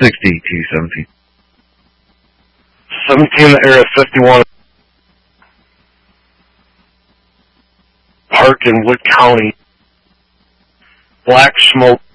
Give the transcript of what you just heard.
17. 17 in the area 51. Park in Wood County. Black smoke